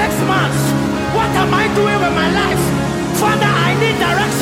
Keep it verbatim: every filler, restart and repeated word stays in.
six months. What am I doing with my life? Father, I need direction.